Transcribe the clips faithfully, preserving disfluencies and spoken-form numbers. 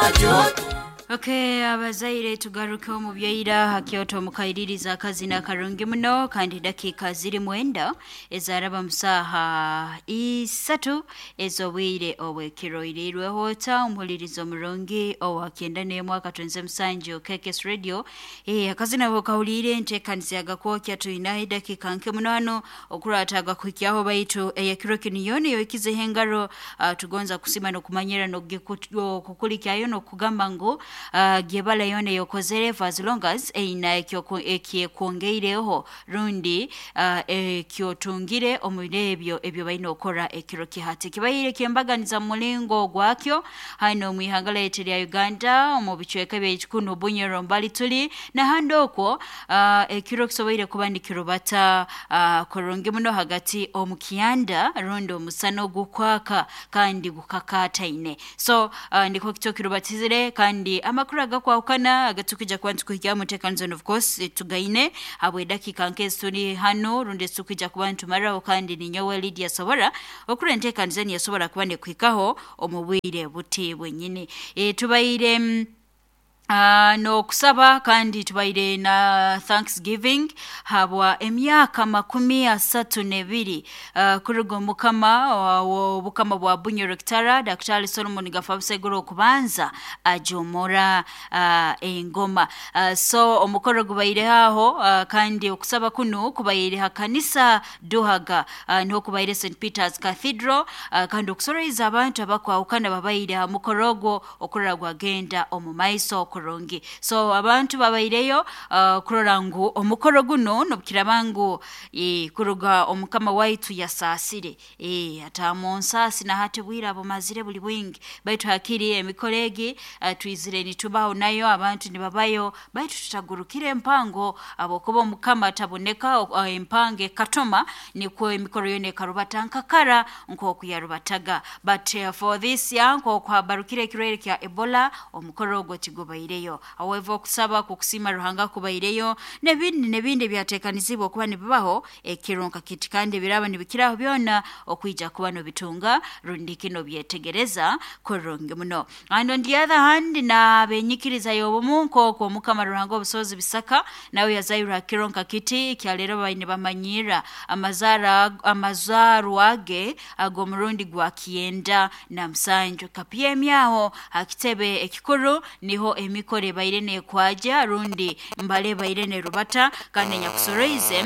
Okay, abazaire tugaruke mu byaira hakyoto mukayiririza akazina karungi muno kandi dakika ziri mwenda ezaraba musaha isatu ezobwire obwekiroirirwe hota umulirizo murungi owakenda ne mwaka twenze musanjo Kekes Radio eh akazina bokawulire ntekanzi agakwokya tuina dakika nke muno hano okurataga kwikyaho baitu eyakiro kiniyone yokize hengaro uh, tugonza kusima no kumanyera no kukulikyayo no kugamba ngo Uh, gebala yone yokozere for as long as eina ekiye kuongeireho rundi uh, ekyotungire omurebyo ebyo bayino okora ekiro kihati kibayire kyembaganiza mulingo gwakyo hano mwihangala eteri ya Uganda omubichweka by'ekikuno bunyero mbali tuli na handoko uh, ekiro kisoboire kubandikiro bata uh, koronge muno hagati omukiyanda rundi omusano gukwaka kandi gukakataine so uh, ndiko kitokiro batizire kandi amakuru agakwakana agatukija kwantu kujya mutekanzo of course tugaine abwe dakika nkesoni hano runde tukija kubantu marao kandi ni nyowe Lydia Sobora okure ntekanzo ni yasobora kubane kwikaho omubwire butibwe nyine e tubaire m, Uh, no kusaba kandi tubaire na Thanksgiving habwa emyaka makumi asatu nebiri uh, kurugo mukama uh, bukama bwa Bunyoro Kitara Daktari Solomon Gafabusegoro okubanza ajomora uh, engoma uh, so omukoro gubaire haho uh, kandi okusaba kuno kubaire hakanisa Duhaga uh, no kubaire Saint Peter's Cathedral uh, kandi okusoreza abantu abakwa ukana babaire ha mukorogo okuragwa genda omumaiso rongi so abantu babaireyo uh, kurorangu omukoro guno nobukira bangu e kuruga omukama waitu yasasire e atamonsa sina hati bwira abo mazire buli bwingi baitu hakiri emikolegi uh, tuizire nitubaho nayo abantu nibabayo baitu tutagurukire mpango abokuba omukama ataboneka uh, empange katoma nikwo emikoro yone karubatanka kara nko kuyarubataga but uh, for this yanko kwa barukire kirere kya Ebola omukoro gwo tigobaire however kusaba kukusima ruhanga kubaireyo nebindi nebindi byatekanizibwa kuba nibaho ekironka kitikande biraba nibikiraho byona okwija kuba no bitunga rundi kino byetegereza koronge muno and on the other hand na benyikiriza yobumunko ko mukama ruhanga obusozi bisaka nawe yazaira kironka kiti kyalero bayine bamanyira amazara amazaru age agomurundi gwa kienda na msanjo kapiemyaho akitebe ekikuru niho emikore bairene kwaja rundi mbale bairene rubata kandi nyakusoreize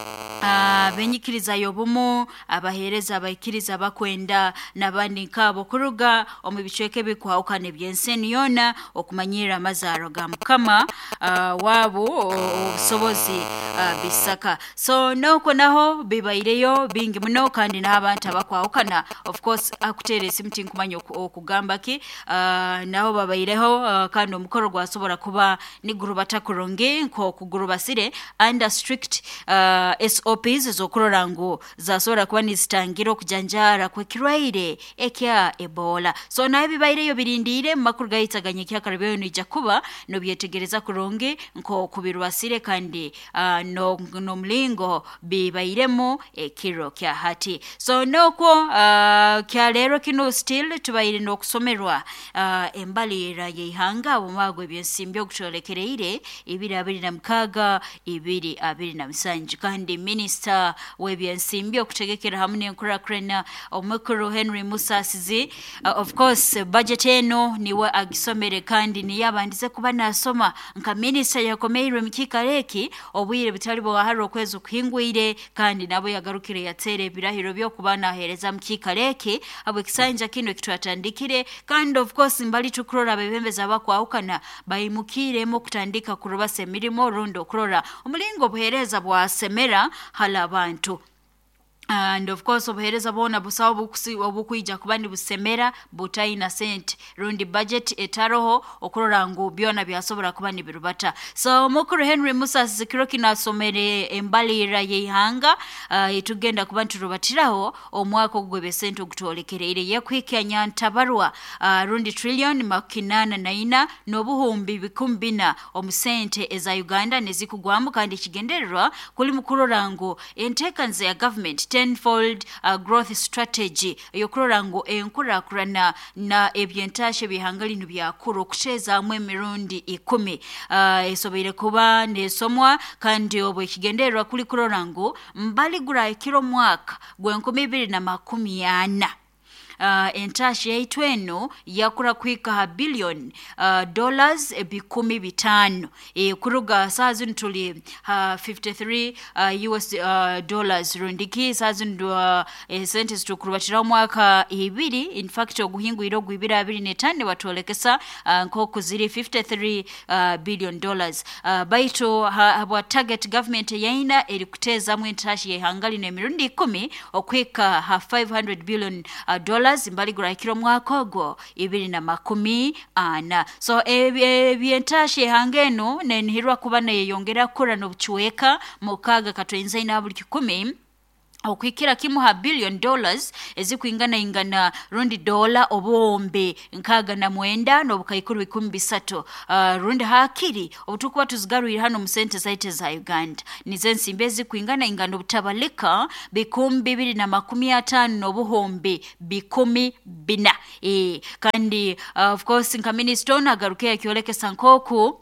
Uh, benyikiriza yobumu abahereza abayikiriza bakwenda nabandi nkabo kuruga omubicweke bikwawukane byenseni yona okumanyira amazaro ga mukama uh, wabo obusobozi uh, bisaka so noko naho bibaireyo bingi muno kandi n'abantu abakwawukana of course akutere simti nkumanyo okugamba ki uh, naho babaireho uh, kandi omukoro gwasobora kuba ni gurubata kuronge nko kugurubasire under strict uh, S O Ps zokororango zasora kuba nizitangiro kujanjara kwe kirwaire ekya Ebola so nabi baireyo birindire makuru gahitaganye kya karabyo nija kuba no byetegereza kuronge nko kubirwasire kandi uh, no no mlingo bibairemo ekiro kya hati so noko uh, kya lero kino still tubaire no kusomerwa uh, embalira yihanga bumagwe byensimbyo kutolekereire ibiri abiri na mkaga ibiri abiri na msanju kandi Minister webyensimbi okutegekera hamwe nkurakrena omukuru Henry Musasizi uh, of course budget eno niwe agisomere kandi ni yabandize kuba nasoma nka minister yakomeirwe mkika leki obwire bitalibo haro kwezo kuhingwire kandi nabo yagarukire yatere birahiro byo kubana hereza mkika leki abo kisanja kino kitwatandikire kandi of course mbali tukurora bebembeza bakwawukana bayimukire mo kutandika kurubase mirimo rundo kurora umulingo buhereza bwa semera hala abantu and of course obuhereza bona busawo bukusi obukuija kubani busemera butaina cent rundi budget etaroho okurora ngo byona byasobora kubani birubata so mukuru Henry Musa Zikiroki nasomere embalira yihanga uh, itugenda kubantu rubatiraho omwaka ogwebe sente okutolekerere yakwikanya ntabarwa uh, rundi trillion makinana naina nobuhumbi bikumbina omusente eza Uganda nezikugwamu kandi kigendererwa kuli mukurora ngo entekanze ya government tenfold uh, growth strategy yokurora ngo enkurakurana na ebyentashe bihangalino byakuru okuteezaamu emirundi ikumi uh, esobeire kuba nesomwa kandi obwe kigendererwa kuli kurora ngo mbaligura ekiro mwaka gwenkumi ibiri na makumi ana Uh, entashi yaitu eno yakura kwika ha billion uh, dollars ebikumi bitano e, kuruga sazin tuli uh, fifty-three uh, U S uh, dollars rundiki sazin uh, e, sentes tukurubatira mwaka ibiri in fact oguhingu irogu ibiri abiri netane watolekesa uh, nkoko ziri fifty-three uh, billion dollars uh, baito habwa target government yaina eri kuteza mu entashi yehangali ne mirundi ikumi okwika ha five hundred billion uh, dollars mbaligura ikiro mwaka ogwo ibiri na makumi ana so ebyentashe hangeno nenhirwa kuba naye yongera kura no buchweka mukaga katwenza ina buli kikumi okwikira kimu ha billion dollars ezikuingana ingana rundi dola obombe nkaga na mwenda no bukaikuru ikumi bisatu uh, rundi hakiri obutukuba tuzigaruira hano mu sente zaite za Uganda nizensi mbezi kuingana ingana butabalika bikumi bibiri na makumi atano no buhombe bikumi bina e, kandi uh, of course nka minister agaruke yakioleke sankoku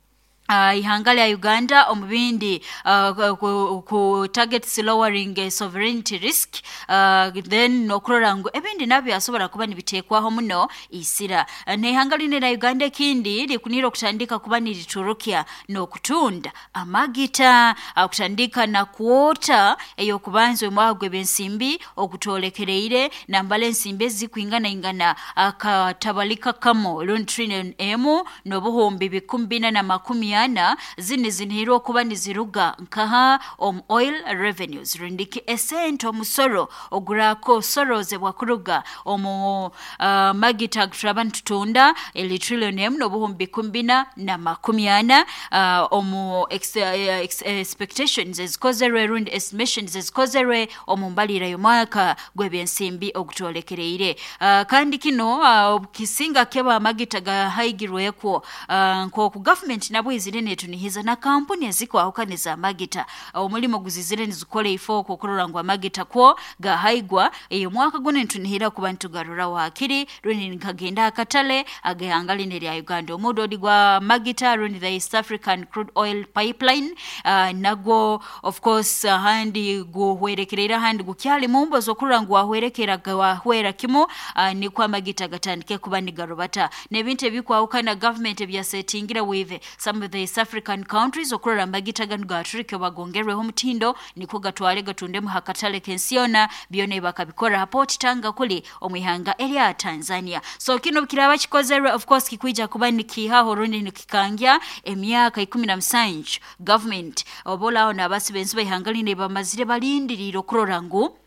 Uh, ihangale ya Uganda omubindi uh, ku, ku target lowering uh, sovereignty risk uh, then nokurora ngo ebindi nabyo asobora kuba nibitekwaho muno isira uh, ne ihangale ne Uganda kindi likuniro kutandika kuba niliturukia no kutunda amagita uh, kutandika na kuota eyo kubanzo mwagwe bensimbi okutolekereire na mbale nsimbe zikuingana ingana akatabalika uh, kamo one trillion emu no buhombi bikumbina na makumi ana zini zinhiro kuba niziruga nkaha om oil revenues rindiki esento musoro ogurako soroze bwakuruga omu uh, magita trabantu tunda eli trillion emu no buhombi kumbina na makumi ana uh, omu ex, uh, ex, expectations ezikozerwe rundi estimations ezikozerwe omu mbalira y'omwaka gw'ebyensimbi okutolekereire uh, kandi kino uh, kisinga keba magita ga haigirweko uh, nko ku government nabwo izirene tunihiza na kampuni eziko ahukaniza magita omulimo guzizire nizikole ifo kukurura ngwa magita kwo ga haigwa eyo mwaka gune tunihira ku bantu garura wakiri runi nkagenda akatale agayangali ne ya Uganda omudodi gwa magita runi the East African crude oil pipeline uh, nago of course uh, handi go hwerekerera handi gukyali mumbo zokurura ngwa hwerekera gwa hwera kimo uh, ni kwa magita gatandike kuba ni garubata nebinte bikwa ukana government bya settingira with some of the East African countries okurura magita ganu gaturike bagongerwe ho mutindo niko gatwale gatunde mu hakatale kensiona byone bakabikora hapo tanga kuli omwihanga elia Tanzania so kino kiraba kikozerwe of course kikwija kuba nikihaho rundi nikikangya emyaka ikumi na musanju government obola ona basi bensi bayihangaline bamazire balindiriro kurora ngo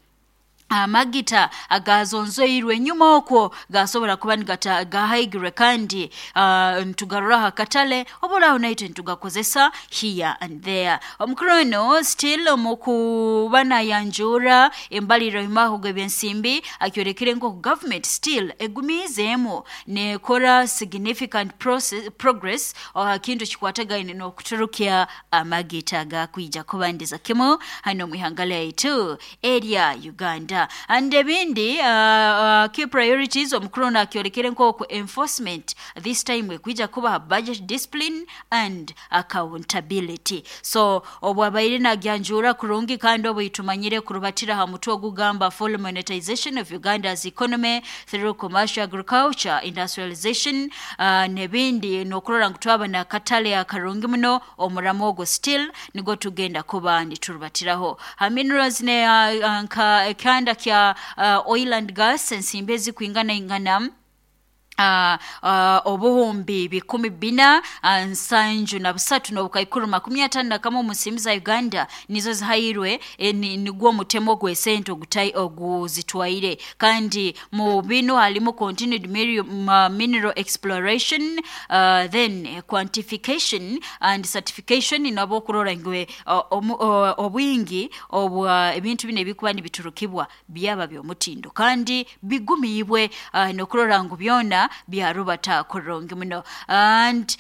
amagita agazonzo irwe nyuma okwo gasobora kuba ngata gahaigire kandi uh, ntugarura hakatale obola united tugakozesa here and there omukrono still mukubana yanjura embaliro imaho gebyensimbi akyorekere ngo government still egumizemo ne kora significant process, progress uh, kintu kikwataga ino kuturukia amagita gakwija kubandiza kimo hano mwihangala itu area Uganda and ebindi uh, uh, key priorities omukrono akyorekere nko ku enforcement this time we kwija kuba budget discipline and accountability so obwabaire na gyanjura kurungi kandi obuitumanyire kurubatira ha mutwe gugamba full monetization of Uganda's economy through commercial agriculture industrialization uh, nebindi nokurora ngutwaba na katale ya karungi muno omuramogo still nigo tugenda kuba niturubatiraho ha minerals ne uh, nka kanda kya uh, oil and gas ensimbezi kuingana ingana Uh, uh, obuhumbi bikumi bina uh, nsanju na busatu no bukaikuru makumi atano kama musimiza Uganda nizo zihayirwe e, ni, nigwo mutemo gwe sento gutai oguzitwaire kandi mu bino halimu continued mineral exploration uh, then uh, quantification and certification inabo kurora ngwe uh, uh, obwingi obu uh, ebintu bine bikuba nibiturukibwa byaba byo mutindo kandi bigumibwe uh, no kurora ngo byona byona bya rubata kurungi muno and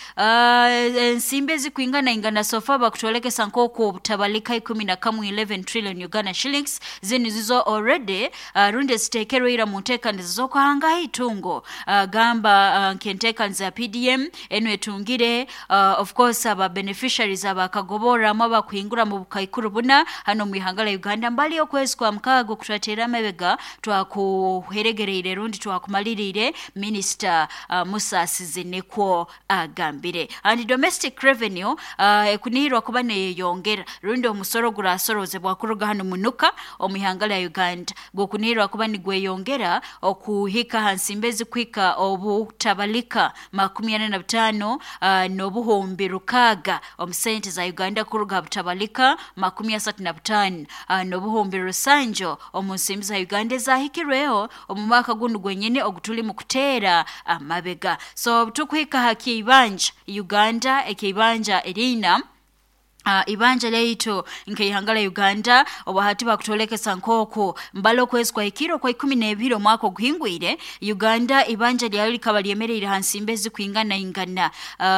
uh, nsimbe zikwingana ingana sofa bakutolekesa nkoko obutabalika ikumi na kamwe eleven trillion Uganda shillings zini zizo already uh, runde zitekero ira munteka nizizoka hanga itungo uh, gamba uh, nkenteka nza P D M enu etungire uh, of course aba beneficiaries abakagobora amaba kuingura mu bukaikuru buna hano mu ihangala Uganda mbali okwezi kwa mkago kutratera mebega twakuheregereire rundi twakumalirire minister uh, Musa Sizinekwo agambire uh, and domestic revenue uh, ekunirwa kuba ne yongera rundi omusoro gurasoroze bwakuruga hano munuka omihangala ya Uganda gokunirwa kuba ni gweyongera okuhika hansimbezi kwika obu tabalika makumi ane na bitano uh, nobuhombi rukaga omusente za Uganda kuruga butabalika makumi asatu na bitano uh, nobuhombi rusanjo omunsimbi za Uganda zahikirweho omumaka gundu gwenyene ogutuli mu kutera amabega so tukwika haki ibanja Uganda ekibanja erina Uh, ibanja leito nke ihangala Uganda obahati bakutolekesa nkoko mbalo kwezi kwa ikiro kwa ikumi na ebiri mwako guhingwire Uganda ibanja lyali kabalyemerere hansimbezi kwingana ingana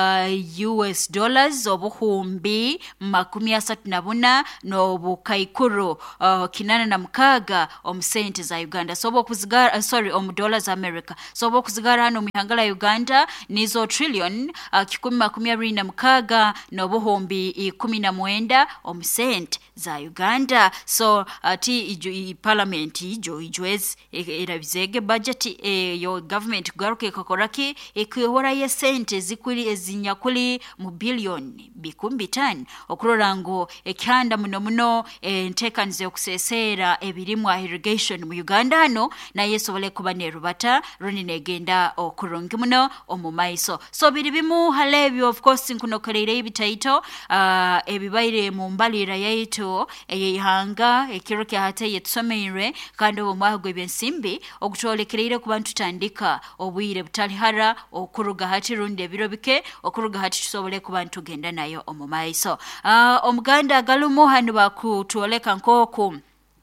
uh, U S dollars obuhumbi makumi asatu na buna no bukaikuru uh, kinana na mkaga omusente za Uganda sobo kuzigara uh, sorry om dollars America sobo kuzigara hano mihangala Uganda nizo trillion uh, kikumi makumi abiri na mkaga no buhumbi ikumi na mwenda omusente za Uganda so ati ijo i parliament ijo ijwez erabizege budget e, yo government garuke kokoraki ekwihora ye sente zikuri ezinyakuli mu billion bikumbi tan okurorango ekyanda muno muno e, ntekanze okusesera ebirimwa irrigation mu Uganda no na yesobole kuba ne rubata runi negenda okurungi muno omumaiso so biri bimu halebyo of course nkunokerere ibitaito uh, ebibaire mu mbalira yaito eyihanga ekiro kya hate yetsomeire kandi omwagwe byensimbi okutolekerere ku bantu tandika obwire butalihara okuruga hati runde birobike okuruga hati tusobole ku bantu genda nayo omumaiso uh, omuganda galumo hanu bakutoleka nkoko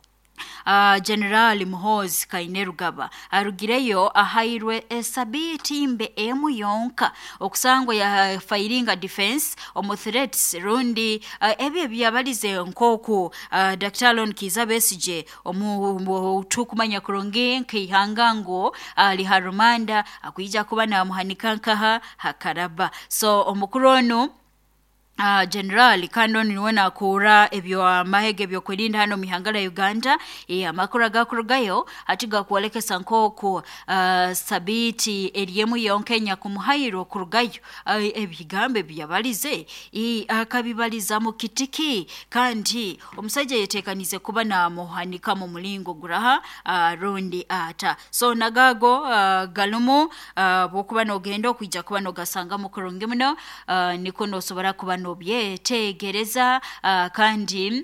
Uh, General Muhozi Kainerugaba arugireyo ahairwe esabiti mbe emu yonka okusangwa ya firinga defense omu threats rundi uh, ebye byabalize nkoko uh, Doctor Lon Kizabesije omu tukumanya kurungi nkihangango ali uh, harumanda akuija kuba na muhanikankaha hakaraba so omukurono Uh, General Kando niwena kura ebyo amahege byo kulinda hano mihangala Uganda e amakura gakurugayo atiga kuolekesa nkoko uh, sabiti eriemu yonkenya kumuhairo kurugayo uh, ebigambe byabalize e akabibaliza mu kitiki kandi omusajja yetekanize kuba na muhanika mu mulingo guraha uh, rundi ata so nagago uh, galumu uh, bokuba no gendo kujja kuba no gasanga mu kurungi muno uh, nikono sobara kuba no byetegereza uh, kandi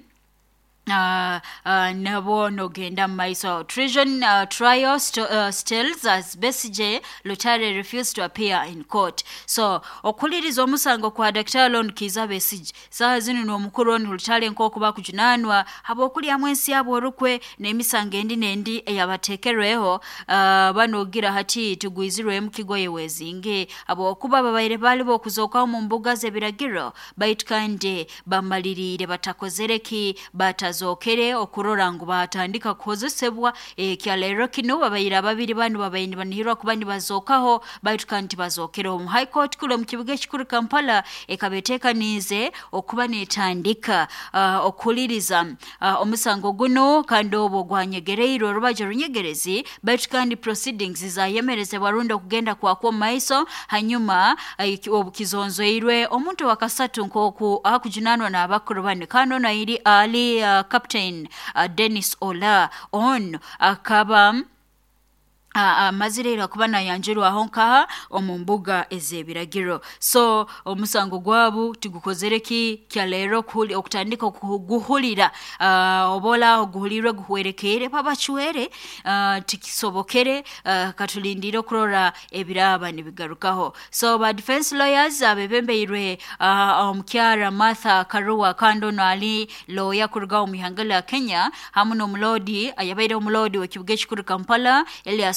Uh, uh, nabo no genda maiso treason uh, trial st uh, stills as Besigye Lutare refused to appear in court so okuliriza omusango kwa Doctor Lon Kizabesije saa zinu no mukuroni Lutare nkoko bakujunanwa habo kuli amwensi abo rukwe n'emisango endi nendi eyabatekerweho uh, banogira hati tugwizirwe mukigoye wezinge abo kuba babaire bali bo kuzoka mu mbuga ze biragiro baitkande bamalirire batakozereki bata zokere okurora ngo batandika kozesebwa e kyalero kino babayira babiri banu babayini banihirwa kubani bazokaho baitukanti bazokere mu high court kulo mu kibuga kikuru Kampala ekabetekanize okuba netandika uh, okuliriza uh, omusango guno kandobo gwanyegereiro rubaje runyegerezi baitukandi proceedings zayemereze barunda kugenda kwa kwa maiso hanyuma uh, obukizonzoirwe omuntu wakasatu nkoku akujunanwa na abakuru bane kano na iri ali uh, Captain uh, Dennis Ola on akaba Uh, uh, mazirira kubana yanjirwa honka omumbuga ezebiragiro so omusango gwabu tigukozereki kyalero kuli okutandika kuguhulira uh, obola oguhulirwe guhwerekere babachuere uh, tikisobokere uh, katulindiro kurora ebiraba nibigarukaho so ba defense lawyers abebembeirwe uh, omkyara Martha Karua Kando nali lawyer kuruga omihangala Kenya hamuno mulodi ayabaire omulodi wekibuge kikuru Kampala Elias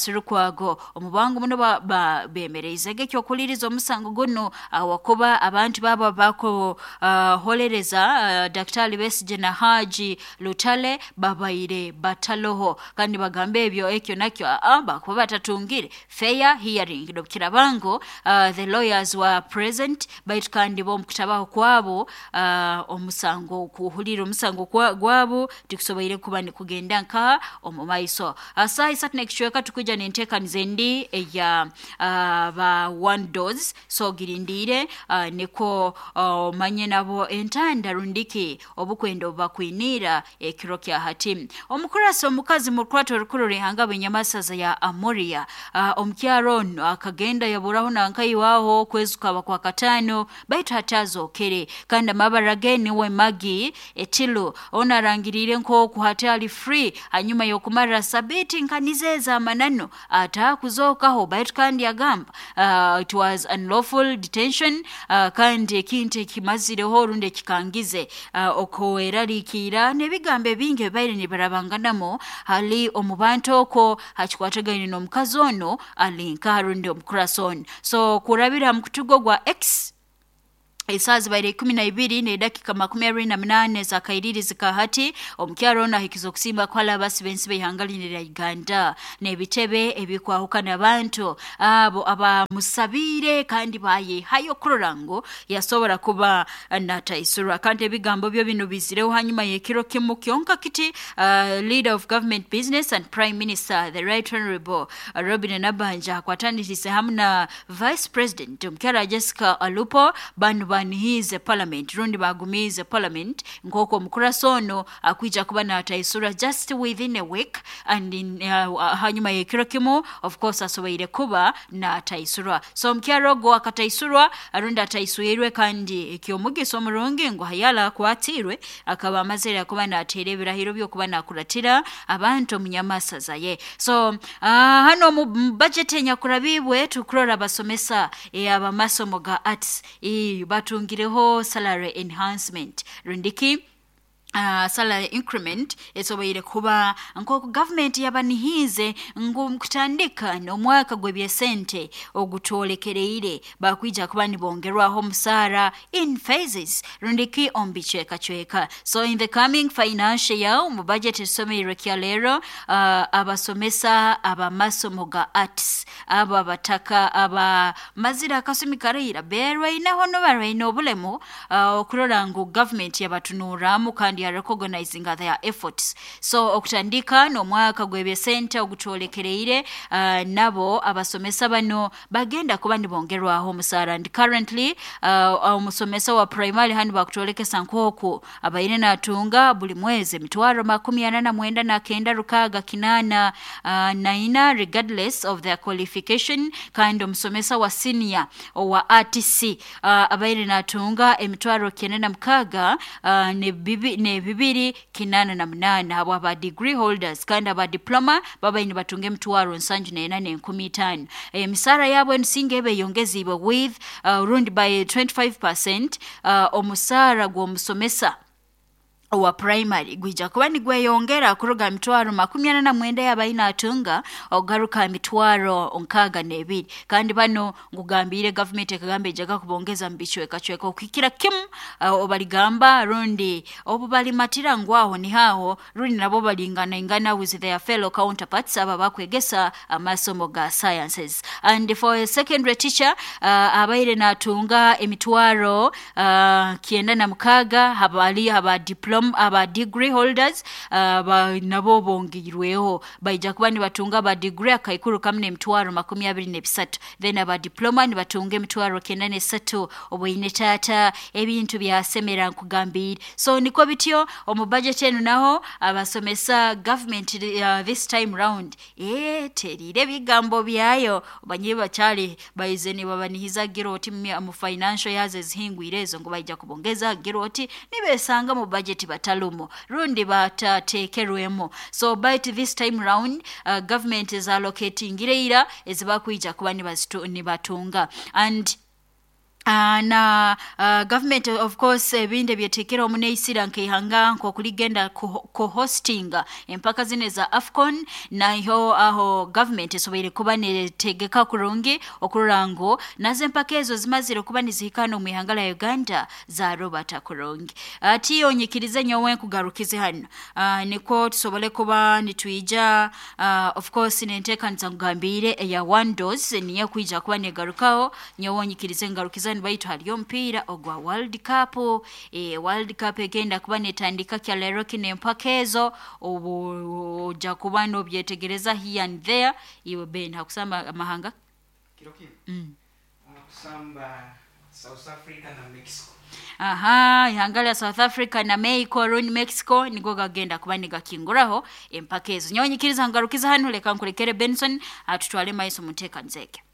Surukwago omubango muno ba bemereza gekyo kuliriza omusango guno awakuba abantu baba bako uh, holereza uh, Daktari Besigye na Haji Lutale babaire bataloho kandi bagambe ebyo ekyo nakyo amba kuba batatungire fair hearing Dokira Bango uh, the lawyers were present but kandi bo mukitabaho kwabo uh, omusango kuhulira omusango gwabo tikusobaire kuba ni kugenda nka omumaiso asai satne kichweka tukuja nenteka nzendi ya uh, ba one dose so girindire uh, niko uh, manye nabo entanda rundiki obukwendo bakwinira ekiro kya hati omukurasa omukazi mu kwato rukuru rihanga benyamasaza ya Amoria uh, omkyaron akagenda yaburaho nankai waho kwezuka kwa katano baitu hatazo kere kanda mabarageni we magi etilu onarangirire nko kuhatali free hanyuma yokumara sabiti nkanizeza manano ata kuzokaho baitu kandi agamba uh, it was unlawful detention uh, kandi kinte kimazire horunde kikangize uh, okoerarikira nebigambe binge baire ni barabanganamo hali omubanto ko hachikwataganye no mukazono alinka harunde omukurason so kurabira mukutugo gwa X Isazi baire kumi na ibiri ne dakika makumi abiri na munane za kairiri zikahati omukyaro na hikizo kusimba kwala basi bensi behangalinira Uganda ne bitebe ebikwahukana abantu abo aba musabire kandi baye hayo kurango yasobora kuba nataisura kandi ebigambo byo bino bizireho hanyuma yekiro kimu kyonka kiti uh, leader of government business and prime minister the right honorable uh, Robin Nabanja kwatanitise hamna vice president omukyaro Jessica Alupo banu hize parliament rundi bagumize parliament ngoko mukurasono akuija kuba na taisura just within a week and in uh, hanyuma yekiro kimo of course asobaire kuba na taisura so mkyarogo akataisurwa arunda taisuirwe kandi ekyomugiso omurungi ngo hayala kwatirwe akaba amazere kuba na terebirahiro byo kuba na kuratira abantu munyamasaza ye so uh, hano mu budget enyakurabibwe tukurora basomesa e abamasomo ga arts e tungireho salary enhancement rundiki Uh, salary increment esobaire kuba nko government yabanihize ngumkutandika no mwaka gwebye sente ogutolekereire bakwija kuba nibongerwaho musara in phases rundiki ombicheka chweka so in the coming financial year mu budget esomeire kyalero uh, abasomesa abamasomo ga arts aba bataka aba mazira kasumikareira berwa inaho no barwa inobulemo uh, okurora ngo government yabatunuramu kandi are recognizing their efforts so okutandika no mwaka gwebye center ogutolekereire uh, nabo abasomesa bano bagenda kuba nibongerwaho musara and currently uh, umusomesa wa primary hani bakutolekesa nkoko abayine natunga buli mwezi mitwaro makumi ana na mwenda na kenda rukaga kinana uh, naina regardless of their qualification kind umusomesa wa senior wa R T C uh, abayine natunga emitwaro kenena mkaga uh, ne bibi ne bibiri kinana na munana abo aba degree holders kandi aba diploma baba ini batunge mtuwaro nsanju na enane nkumi itano e, misara yabo nsingebe yongezibwa with uh, rundi by twenty-five percent uh, omusara gwo musomesa wa primary gwija kuba ni gweyongera kuruga mitwaro makumi ana na mwenda yabayina atunga ogaruka mitwaro onkaga nebiri kandi bano ngugambire government ekagambe jaga kubongeza mbichwe kachweka okikira kim uh, obaligamba rundi obubali matira ngwaho ni hao rundi nabo balingana ingana with their fellow counterparts aba bakwegesa amasomo ga sciences and for a secondary teacher uh, abaire natunga emitwaro uh, kienda na mkaga habali haba diploma aba degree holders aba nabo bongirweho baija kuba ni batunga ba degree akaikuru kamne mtwaro makumi abiri nebisatu then aba diploma ni batunge mtwaro kenda ne satu oboine tata ebintu byasemera nkugambira so niko bityo omu budget enu naho abasomesa government uh, this time round eh terire bigambo byayo banyiba cyali bayizeni babanihiza giroti mu financial years hingwirezo ngo baija kubongeza giroti nibesanga mu budget batalumo rundi batatekerwemo so by this time round uh, government is allocating ireira ezibakuija kuba ni batunga and Uh, na uh, government of course ebinde byetekera omuneisira nkehanga nkokuligenda co-hosting empaka zine za AFCON nayo aho government esobere kuba netegeka kurungi okurango naze empaka ezo zimazire kuba nizihikano mu ihanga la Uganda za Robert kurungi ati uh, onyikirize nyowe kugarukize hano uh, niko tusobole kuba nituija uh, of course nenteka nzangambire ya one dose niyo kuija kuba negarukao nyowe onyikirize ngarukiza baitu haliyo mpira ogwa World Cup e World Cup egenda kuba netandika kya lero kine mpakezo obu jakuba no byetegereza here and there iwe ben hakusamba mahanga kiroki mm kusamba South Africa na Mexico. Aha, ihangala South Africa na Mexico run Mexico nigo gagenda kuba nigakinguraho empakezo nyonyikiriza ngarukiza hano leka nkurekere Benson atutwale maiso muteka nzeke